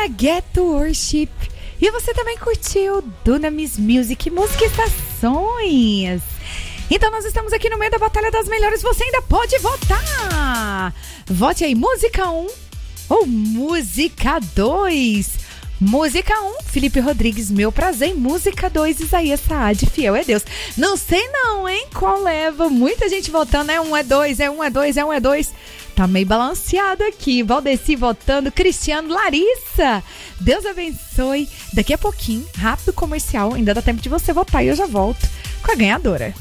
Dunamis Get to Worship. E você também curtiu Dunamis Music, música Estações. Então nós estamos aqui no meio da Batalha das Melhores. Você ainda pode votar. Vote aí, música 1 ou música 2. Música 1, Felipe Rodrigues, Meu Prazer. Música 2, Isaías Saad, Fiel é Deus. Não sei não, hein? Qual leva? Muita gente votando. É 1, é 2, é 1, é 2, é 1, é 2. Tá meio balanceado aqui. Valdeci votando. Cristiano, Larissa. Deus abençoe. Daqui a pouquinho, rápido comercial. Ainda dá tempo de você votar e eu já volto com a ganhadora.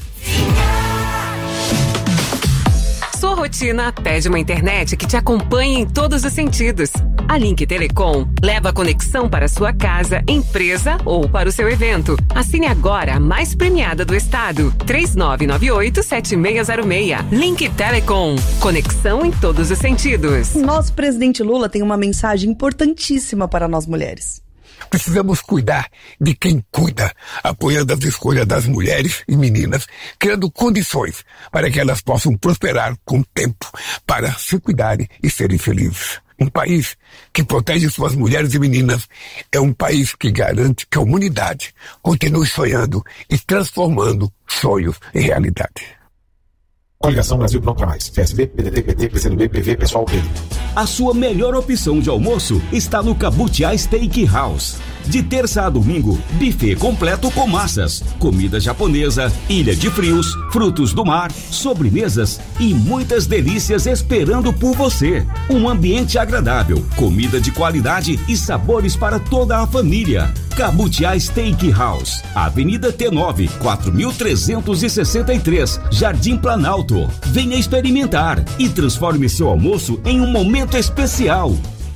Sua rotina pede uma internet que te acompanhe em todos os sentidos. A Link Telecom leva a conexão para sua casa, empresa ou para o seu evento. Assine agora a mais premiada do estado. 3998-7606. Link Telecom. Conexão em todos os sentidos. Nosso presidente Lula tem uma mensagem importantíssima para nós mulheres. Precisamos cuidar de quem cuida, apoiando as escolhas das mulheres e meninas, criando condições para que elas possam prosperar com tempo, para se cuidarem e serem felizes. Um país que protege suas mulheres e meninas é um país que garante que a humanidade continue sonhando e transformando sonhos em realidade. Coligação Brasil Pronto para Mais. PSB, PDT, PT, PCdoB, PV, Pessoal, PL. A sua melhor opção de almoço está no Cabutiá Steak House. De terça a domingo, buffet completo com massas, comida japonesa, ilha de frios, frutos do mar, sobremesas e muitas delícias esperando por você. Um ambiente agradável, comida de qualidade e sabores para toda a família. Cabutiá Steak House, Avenida T9, 4363, Jardim Planalto. Venha experimentar e transforme seu almoço em um momento especial.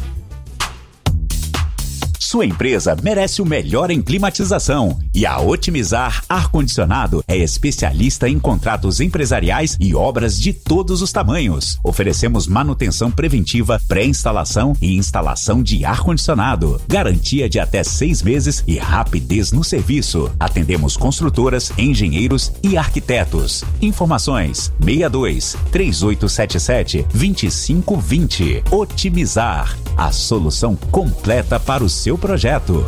Sua empresa merece o melhor em climatização e a Otimizar Ar-Condicionado é especialista em contratos empresariais e obras de todos os tamanhos. Oferecemos manutenção preventiva, pré-instalação e instalação de ar-condicionado. Garantia de até 6 meses e rapidez no serviço. Atendemos construtoras, engenheiros e arquitetos. Informações 62-3877-2520. Otimizar, a solução completa para o seu projeto.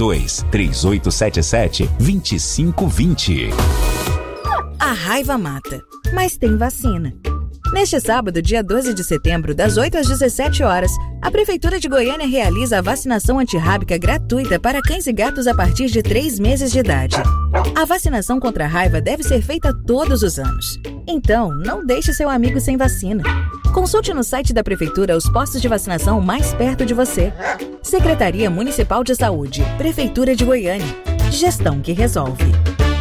62-3877-2520. A raiva mata, mas tem vacina. Neste sábado, dia 12 de setembro, das 8 às 17 horas, a Prefeitura de Goiânia realiza a vacinação antirrábica gratuita para cães e gatos a partir de 3 meses de idade. A vacinação contra a raiva deve ser feita todos os anos. Então, não deixe seu amigo sem vacina. Consulte no site da Prefeitura os postos de vacinação mais perto de você. Secretaria Municipal de Saúde, Prefeitura de Goiânia. Gestão que resolve.